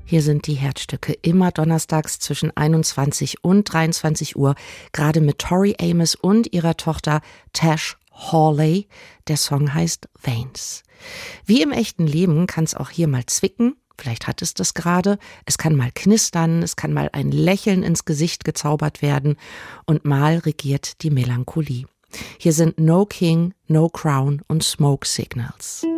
Hier sind die Herzstücke, immer donnerstags zwischen 21 und 23 Uhr, gerade mit Tori Amos und ihrer Tochter Tash Hawley. Der Song heißt Veins. Wie im echten Leben kann es auch hier mal zwicken. Vielleicht hat es das gerade. Es kann mal knistern, es kann mal ein Lächeln ins Gesicht gezaubert werden und mal regiert die Melancholie. Hier sind No King, No Crown und Smoke Signals.